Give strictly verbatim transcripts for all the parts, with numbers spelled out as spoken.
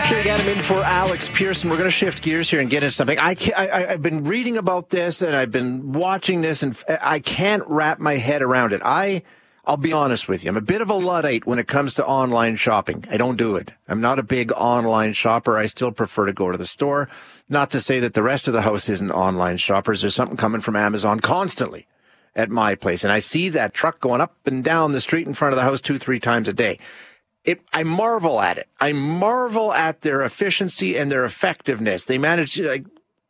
Should get him in for Alex Pearson. We're going to shift gears here and get into something. I, I, I've been reading about this and I've been watching this, and I can't wrap my head around it. I, I'll be honest with you. I'm a bit of a Luddite when it comes to online shopping. I don't do it. I'm not a big online shopper. I still prefer to go to the store. Not to say that the rest of the house isn't online shoppers. There's something coming from Amazon constantly at my place, and I see that truck going up and down the street in front of the house two, three times a day. It, I marvel at it. I marvel at their efficiency and their effectiveness. They manage, like,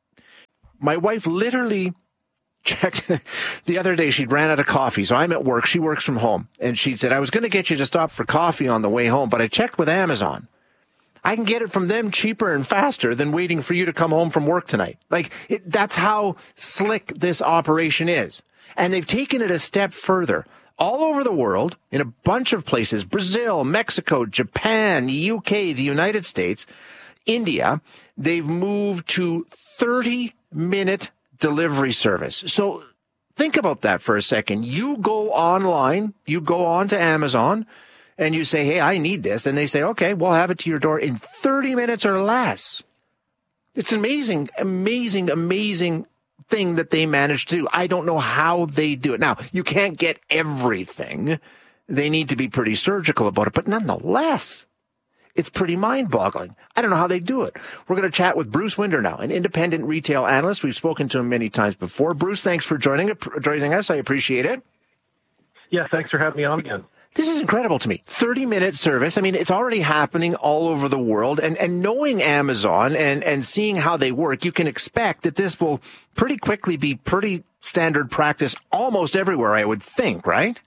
my wife literally checked the other day. She'd ran out of coffee. So I'm at work. She works from home. And she said, I was going to get you to stop for coffee on the way home, but I checked with Amazon. I can get it from them cheaper and faster than waiting for you to come home from work tonight. Like, it, that's how slick this operation is. And they've taken it a step further. All over the world, in a bunch of places, Brazil, Mexico, Japan, the U K, the United States, India, they've moved to thirty-minute delivery service. So think about that for a second. You go online, you go on to Amazon, and you say, hey, I need this. And they say, okay, we'll have it to your door in thirty minutes or less. It's amazing, amazing, amazing thing that they managed to do. I don't know how they do it. Now, you can't get everything. They need to be pretty surgical about it, but nonetheless, it's pretty mind-boggling. I don't know how they do it. We're going to chat with Bruce Winder now, an independent retail analyst. We've spoken to him many times before. Bruce, thanks for joining, joining us. I appreciate it. Yeah, thanks for having me on again. This is incredible to me. thirty-minute service. I mean, it's already happening all over the world. And, and knowing Amazon and, and seeing how they work, you can expect that this will pretty quickly be pretty standard practice almost everywhere, I would think, right?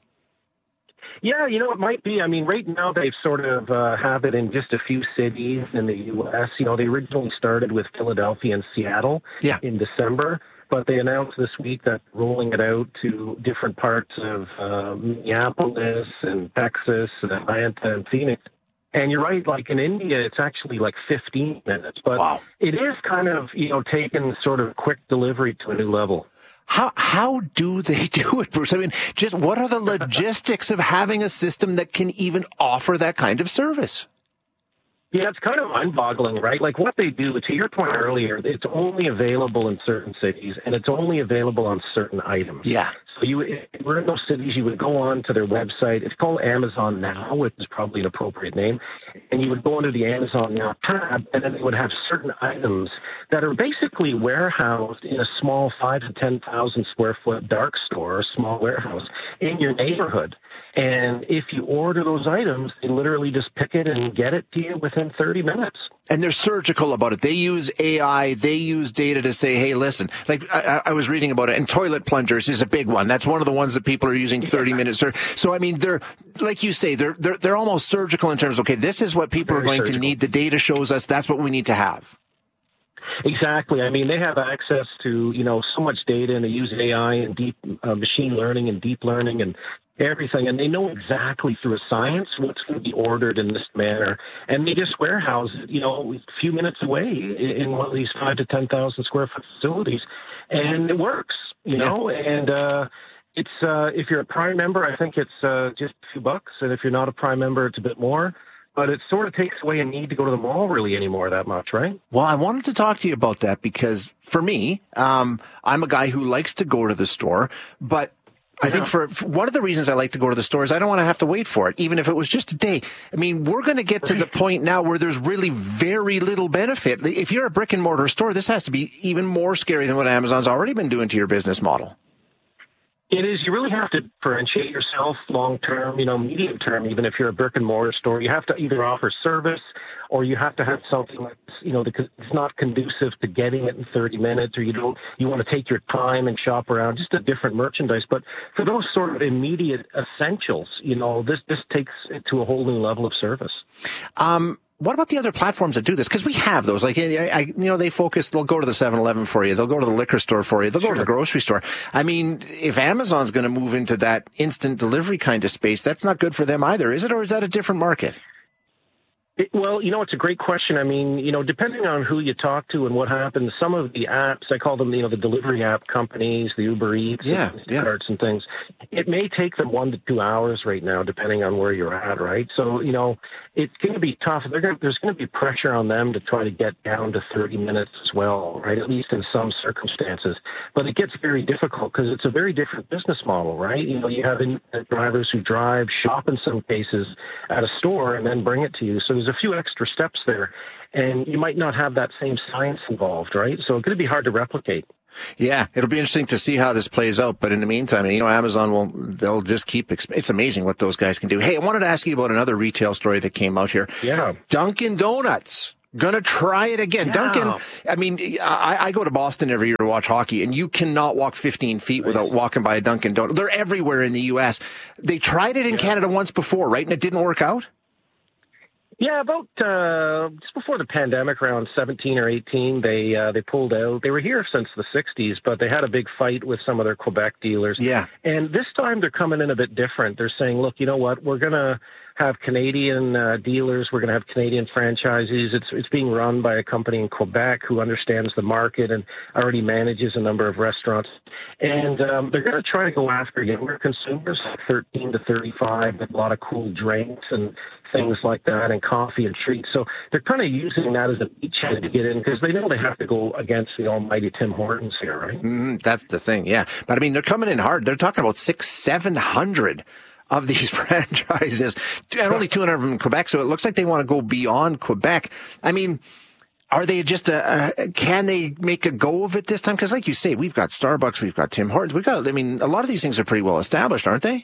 Yeah, you know, it might be. I mean, right now they've sort of uh, have it in just a few cities in the U S. You know, they originally started with Philadelphia and Seattle yeah. in December. But they announced this week that rolling it out to different parts of uh, Minneapolis and Texas and Atlanta and Phoenix. And you're right, like in India, it's actually like fifteen minutes. But wow. It is kind of, you know, taking sort of quick delivery to a new level. How how do they do it, Bruce? I mean, just what are the logistics of having a system that can even offer that kind of service? Yeah, it's kind of mind-boggling, right? Like what they do, to your point earlier, it's only available in certain cities, and it's only available on certain items. Yeah. So you, if we're in those cities, you would go on to their website. It's called Amazon Now, which is probably an appropriate name. And you would go into the Amazon Now tab, and then they would have certain items that are basically warehoused in a small five to ten thousand square foot dark store, or small warehouse in your neighborhood. And if you order those items, they literally just pick it and get it to you within thirty minutes. And they're surgical about it. They use A I. They use data to say, hey, listen, like I, I was reading about it, and toilet plungers is a big one. That's one of the ones that people are using thirty minutes. So, I mean, they're, like you say, they're, they're, they're almost surgical in terms of, okay, this is what people Very are going surgical. to need. The data shows us that's what we need to have. Exactly. I mean, they have access to, you know, so much data, and they use A I and deep uh, machine learning and deep learning and everything, and they know exactly through a science what's going to be ordered in this manner, and they just warehouse it, you know, a few minutes away in one of these five to ten thousand square foot facilities, and it works, you yeah. know, and uh, it's uh, if you're a Prime member, I think it's uh, just a few bucks, and if you're not a Prime member, it's a bit more. But it sort of takes away a need to go to the mall really anymore that much, right? Well, I wanted to talk to you about that because for me, um, I'm a guy who likes to go to the store, but I think for, for one of the reasons I like to go to the store is I don't want to have to wait for it, even if it was just a day. I mean, we're going to get to the point now where there's really very little benefit. If you're a brick and mortar store, this has to be even more scary than what Amazon's already been doing to your business model. It is. You really have to differentiate yourself long term, you know, medium term, even if you're a brick and mortar store. You have to either offer service or you have to have something that's, you know, it's not conducive to getting it in thirty minutes, or you don't, you want to take your time and shop around, just a different merchandise. But for those sort of immediate essentials, you know, this, this takes it to a whole new level of service. Um, What about the other platforms that do this? Because we have those. Like, I, I, you know, they focus, they'll go to the seven eleven for you. They'll go to the liquor store for you. They'll Sure. go to the grocery store. I mean, if Amazon's going to move into that instant delivery kind of space, that's not good for them either, is it? Or is that a different market? It, well, you know, it's a great question. I mean, you know, depending on who you talk to and what happens, some of the apps, I call them, you know, the delivery app companies, the Uber Eats, yeah, and yeah. carts and things, it may take them one to two hours right now, depending on where you're at, right? So, you know, it's going to be tough. They're gonna, there's going to be pressure on them to try to get down to thirty minutes as well, right? At least in some circumstances. But it gets very difficult because it's a very different business model, right? You know, you have internet drivers who drive, shop in some cases at a store, and then bring it to you. So there's a few extra steps there, and you might not have that same science involved, right? So it's going to be hard to replicate. Yeah, it'll be interesting to see how this plays out. But in the meantime, you know, Amazon will, they'll just keep, exp- it's amazing what those guys can do. Hey, I wanted to ask you about another retail story that came out here. Yeah. Dunkin' Donuts. Gonna try it again. Yeah. Dunkin', I mean, I, I go to Boston every year to watch hockey, and you cannot walk fifteen feet right. without walking by a Dunkin' Donut. They're everywhere in the U S. They tried it in yeah. Canada once before, right? And it didn't work out? Yeah, about uh, just before the pandemic, around seventeen or eighteen, they uh, they pulled out. They were here since the sixties, but they had a big fight with some of their Quebec dealers. Yeah. And this time they're coming in a bit different. They're saying, look, you know what, we're going to have Canadian uh, dealers. We're going to have Canadian franchisees. It's it's being run by a company in Quebec who understands the market and already manages a number of restaurants. And um, they're going to try to go after younger consumers, thirteen to thirty-five, with a lot of cool drinks and things like that, and coffee and treats. So they're kind of using that as a beachhead to get in because they know they have to go against the almighty Tim Hortons here, right? Mm, that's the thing, yeah. But I mean, they're coming in hard. They're talking about six, seven hundred of these franchises, and only two hundred of them in Quebec. So it looks like they want to go beyond Quebec. I mean, are they just a, a can they make a go of it this time? Because like you say, we've got Starbucks, we've got Tim Hortons, we've got, I mean, a lot of these things are pretty well established, aren't they?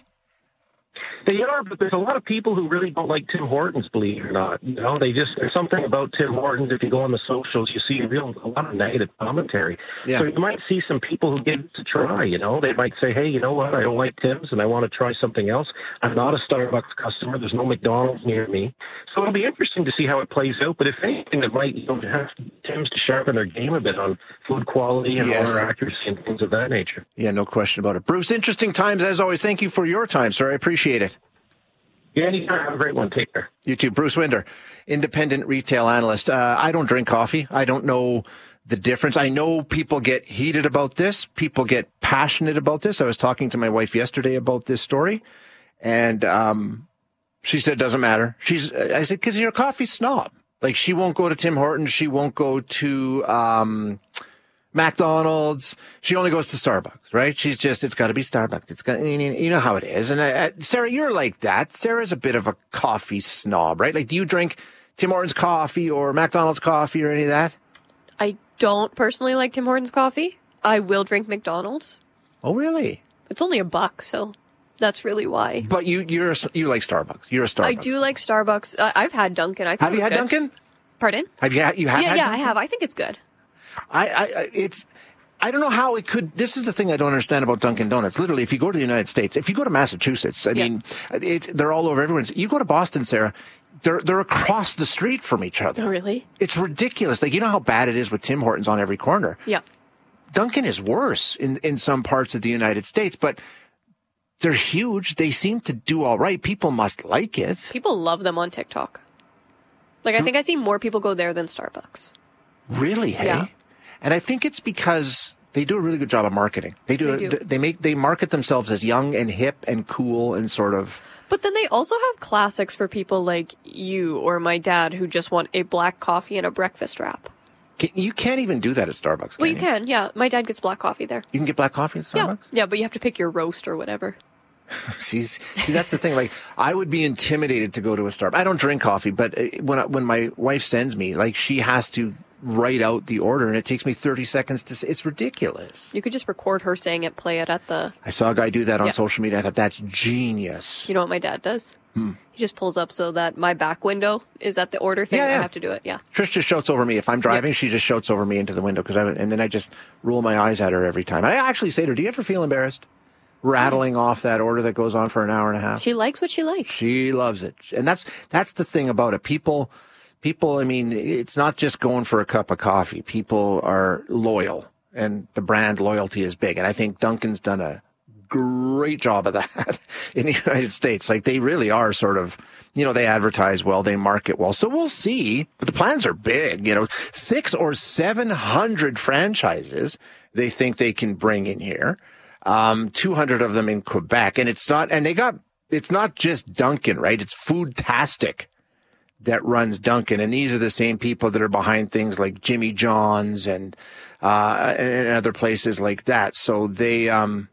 They are, but there's a lot of people who really don't like Tim Hortons, believe it or not. You know, they just, there's something about Tim Hortons. If you go on the socials, you see a real, a lot of negative commentary. Yeah. So you might see some people who give it a try, you know. They might say, hey, you know what, I don't like Tim's and I want to try something else. I'm not a Starbucks customer. There's no McDonald's near me. So it'll be interesting to see how it plays out. But if anything, that might, you know, have Tim's to sharpen their game a bit on food quality and yes. order accuracy and things of that nature. Yeah, no question about it. Bruce, interesting times as always. Thank you for your time, sir. I appreciate it. Yeah, anytime. Have a great one. Take care. You too. Bruce Winder, independent retail analyst. Uh, I don't drink coffee. I don't know the difference. I know people get heated about this. People get passionate about this. I was talking to my wife yesterday about this story, and um, she said it doesn't matter. She's. I said, because you're a coffee snob. Like, she won't go to Tim Hortons. She won't go to um, McDonald's. She only goes to Starbucks, right? She's just, it's got to be Starbucks. It's got, you know how it is. And I, I, Sarah, you're like that. Sarah's a bit of a coffee snob, right? Like, do you drink Tim Hortons coffee or McDonald's coffee or any of that? I don't personally like Tim Hortons coffee. I will drink McDonald's. Oh, really? It's only a buck, so that's really why. But you, you're a, you like Starbucks. You're a Starbucks. I do like Starbucks. Uh, I've had Dunkin'. I think have you had good. Dunkin'? Pardon? Have you had? You have? Yeah, had yeah, Dunkin'? I have. I think it's good. I, I, it's, I don't know how it could, this is the thing I don't understand about Dunkin' Donuts. Literally, if you go to the United States, if you go to Massachusetts, I yeah. mean, it's, they're all over everyone's, you go to Boston, Sarah, they're, they're across the street from each other. Oh, really? It's ridiculous. Like, you know how bad it is with Tim Hortons on every corner. Yeah. Dunkin' is worse in, in some parts of the United States, but they're huge. They seem to do all right. People must like it. People love them on TikTok. Like, I think I see more people go there than Starbucks. Really? Hey? Yeah. And I think it's because they do a really good job of marketing. They do. They, do. they make they market themselves as young and hip and cool and sort of. But then they also have classics for people like you or my dad who just want a black coffee and a breakfast wrap. Can, you can't even do that at Starbucks. Can well, you, you can. Yeah, my dad gets black coffee there. You can get black coffee at Starbucks. Yeah, yeah, but you have to pick your roast or whatever. see, see, that's the thing. Like, I would be intimidated to go to a Starbucks. I don't drink coffee, but when when my wife sends me, like, she has to write out the order, and it takes me thirty seconds to say. It's ridiculous. You could just record her saying it, play it at the... I saw a guy do that on yeah. social media. I thought, that's genius. You know what my dad does? Hmm. He just pulls up so that my back window is at the order thing. Yeah, yeah. I have to do it, yeah. Trish just shouts over me. If I'm driving, yeah. she just shouts over me into the window, because I and then I just roll my eyes at her every time. And I actually say to her, do you ever feel embarrassed rattling mm. off that order that goes on for an hour and a half? She likes what she likes. She loves it. And that's that's the thing about it. People... People, I mean, it's not just going for a cup of coffee. People are loyal, and the brand loyalty is big. And I think Dunkin's done a great job of that in the United States. Like, they really are sort of, you know, they advertise well, they market well. So we'll see. But the plans are big, you know, six or seven hundred franchises they think they can bring in here. Um, two hundred of them in Quebec. And it's not, and they got, it's not just Dunkin', right? It's Foodtastic that runs Dunkin'. And these are the same people that are behind things like Jimmy John's and, uh, and other places like that. So they, um,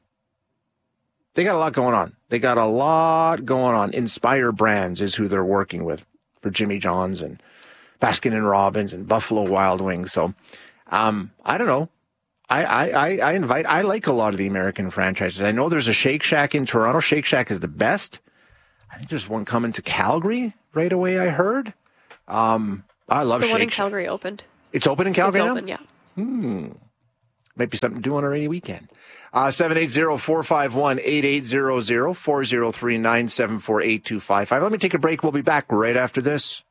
they got a lot going on. They got a lot going on. Inspire Brands is who they're working with for Jimmy John's and Baskin and Robbins and Buffalo Wild Wings. So, um, I don't know. I, I, I invite, I like a lot of the American franchises. I know there's a Shake Shack in Toronto. Shake Shack is the best. I think there's one coming to Calgary right away, I heard. Um, I love the Shake one in Shack. Calgary opened. It's open in Calgary it's now? open, yeah. Hmm. Might be something to do on a rainy weekend. Uh, seven eight zero, four five one, eight eight zero zero, four zero three, nine seven four, eight two five five. Let me take a break. We'll be back right after this.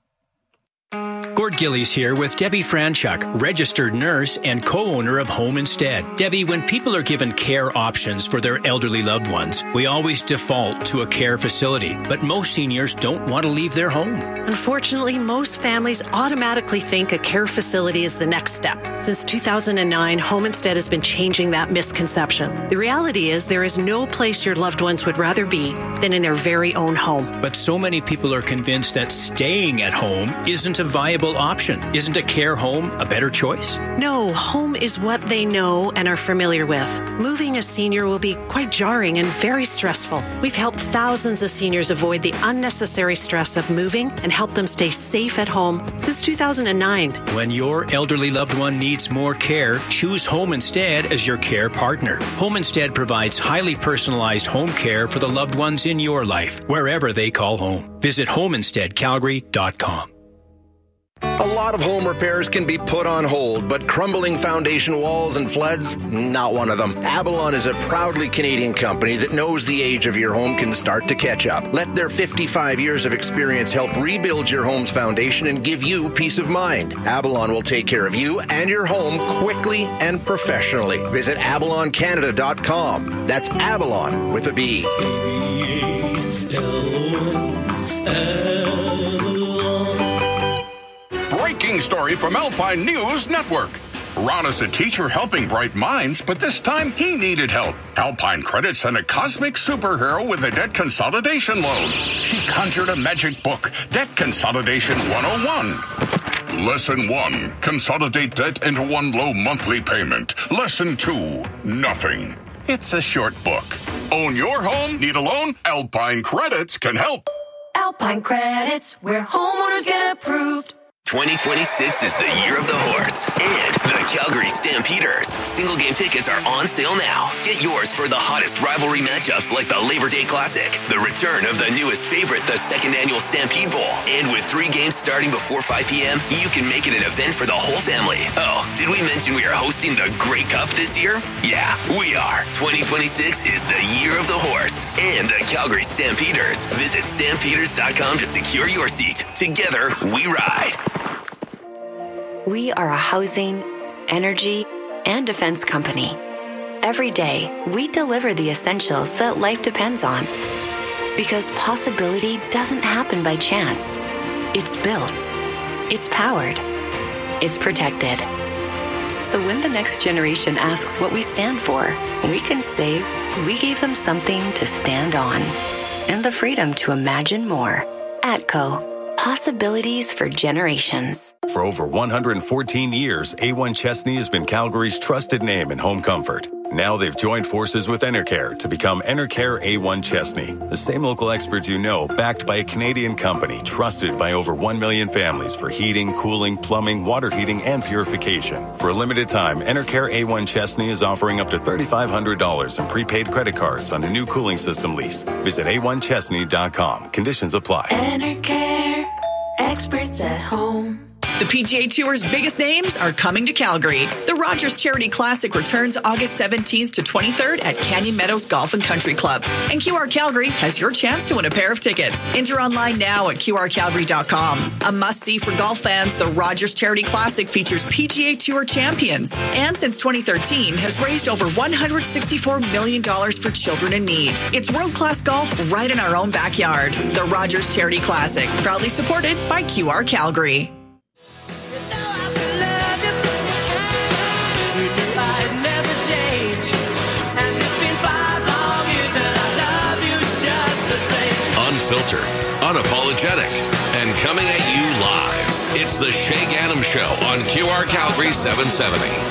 Gord Gillies here with Debbie Franchuk, registered nurse and co-owner of Home Instead. Debbie, when people are given care options for their elderly loved ones, we always default to a care facility, but most seniors don't want to leave their home. Unfortunately, most families automatically think a care facility is the next step. Since two thousand nine, Home Instead has been changing that misconception. The reality is there is no place your loved ones would rather be than in their very own home. But so many people are convinced that staying at home isn't a viable option. Isn't a care home a better choice? No, home is what they know and are familiar with. Moving a senior will be quite jarring and very stressful. We've helped thousands of seniors avoid the unnecessary stress of moving and help them stay safe at home since two thousand nine. When your elderly loved one needs more care, choose Home Instead as your care partner. Home Instead provides highly personalized home care for the loved ones in your life, wherever they call home. Visit home instead calgary dot com. A lot of home repairs can be put on hold, but crumbling foundation walls and floods, not one of them. Avalon is a proudly Canadian company that knows the age of your home can start to catch up. Let their fifty-five years of experience help rebuild your home's foundation and give you peace of mind. Avalon will take care of you and your home quickly and professionally. Visit avalon canada dot com. That's Avalon with a B. Breaking story from Alpine News Network. Ron is a teacher helping bright minds, but this time he needed help. Alpine Credit sent a cosmic superhero with a debt consolidation loan. She conjured a magic book, Debt Consolidation one oh one. Lesson one, consolidate debt into one low monthly payment. Lesson two, nothing. It's a short book. Own your home? Need a loan? Alpine Credits can help. Alpine Credits, where homeowners get approved. twenty twenty-six is the year of the horse and the Calgary Stampeders. Single game tickets are on sale now. Get yours for the hottest rivalry matchups like the Labor Day Classic, the return of the newest favorite, the second annual Stampede Bowl. And with three games starting before five p.m., you can make it an event for the whole family. Oh, did we mention we are hosting the Grey Cup this year? Yeah, we are. twenty twenty-six is the year of the horse and the Calgary Stampeders. Visit stampeders dot com to secure your seat. Together, we ride. We are a housing, energy, and defense company. Every day, we deliver the essentials that life depends on. Because possibility doesn't happen by chance. It's built. It's powered. It's protected. So when the next generation asks what we stand for, we can say we gave them something to stand on. And the freedom to imagine more. ATCO. Possibilities for generations. For over one hundred fourteen years, A one Chesney has been Calgary's trusted name in home comfort. Now they've joined forces with Enercare to become Enercare A one Chesney. The same local experts you know, backed by a Canadian company, trusted by over one million families for heating, cooling, plumbing, water heating, and purification. For a limited time, Enercare A one Chesney is offering up to three thousand five hundred dollars in prepaid credit cards on a new cooling system lease. Visit A one chesney dot com. Conditions apply. Enercare, experts at home. The P G A Tour's biggest names are coming to Calgary. The Rogers Charity Classic returns August seventeenth to twenty-third at Canyon Meadows Golf and Country Club. And Q R Calgary has your chance to win a pair of tickets. Enter online now at Q R Calgary dot com. A must-see for golf fans, the Rogers Charity Classic features P G A Tour champions. And since twenty thirteen, has raised over one hundred sixty-four million dollars for children in need. It's world-class golf right in our own backyard. The Rogers Charity Classic, proudly supported by Q R Calgary. Unfiltered, unapologetic, and coming at you live. It's the Shay Gannam Show on Q R Calgary seven seventy.